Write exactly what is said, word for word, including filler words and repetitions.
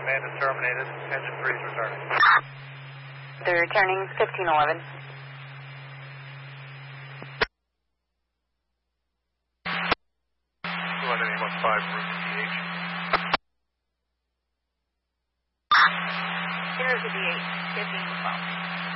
command is terminated. Engine three is returning. They're returning fifteen eleven. London eight one five, route to D H. Here's the D H, fifteen twelve.